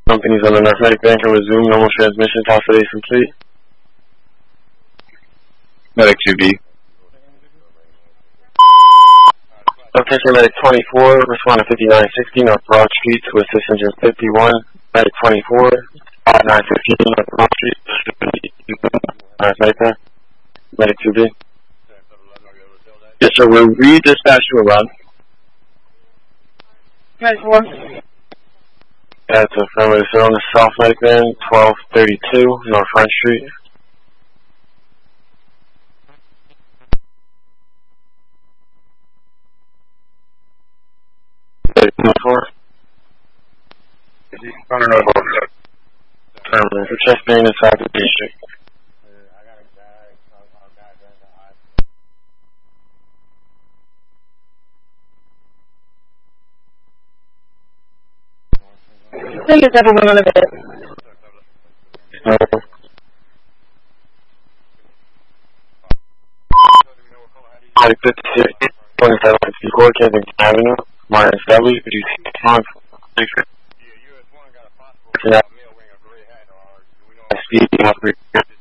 Companies on the North Medic Bank can resume normal transmission. Toss today is complete. Medic 2B. Attention Medic 24, respond to 5960 North Broad Street to assist engine 51. Medic 24, 5915 North Broad Street to North Medic Bank. Medic 2B. Yes, sir. We'll redispatch you around. Medic 4. That's affirmative. So on the South Medic Van, 1232 North Front Street. Affirmative. For chest pain inside the district. I think it's everyone on the bed. Medic 56, 2764 Kensington Avenue, Martin W. Could you see the speed